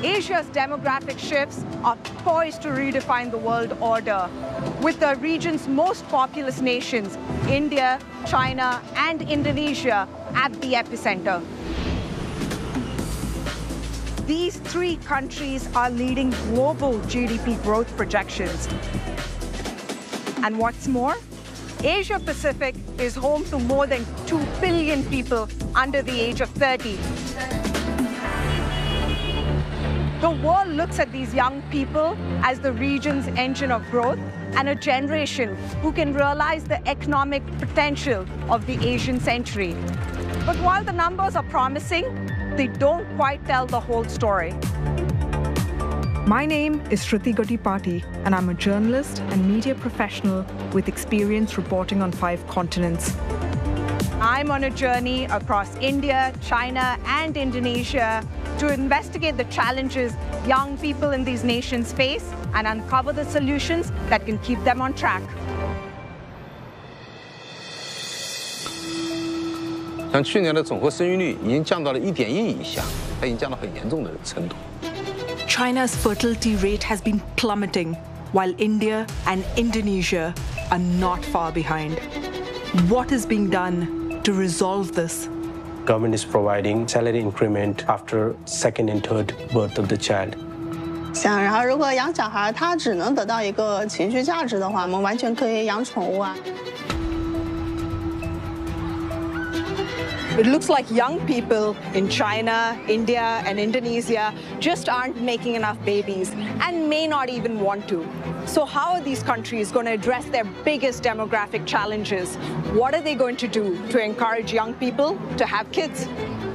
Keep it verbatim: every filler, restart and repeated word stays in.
Asia's demographic shifts are poised to redefine the world order, with the region's most populous nations, India, China, and Indonesia, at the epicenter. These three countries are leading global G D P growth projections. And what's more, Asia Pacific is home to more than two billion people under the age of thirty. The world looks at these young people as the region's engine of growth and a generation who can realize the economic potential of the Asian century. But while the numbers are promising, they don't quite tell the whole story. My name is Shruti Gottipati, and I'm a journalist and media professional with experience reporting on five continents. I'm on a journey across India, China, and Indonesia to investigate the challenges young people in these nations face and uncover the solutions that can keep them on track. 像去年的总和生育率已经降到了一点一以下，它已经降到很严重的程度。 China's fertility rate has been plummeting, while India and Indonesia are not far behind. What is being done to resolve this? Government is providing salary increment after second and third birth of the child. 想，然后如果养小孩，他只能得到一个情绪价值的话，我们完全可以养宠物啊。 It looks like young people in China, India, and Indonesia just aren't making enough babies and may not even want to. So how are these countries going to address their biggest demographic challenges? What are they going to do to encourage young people to have kids?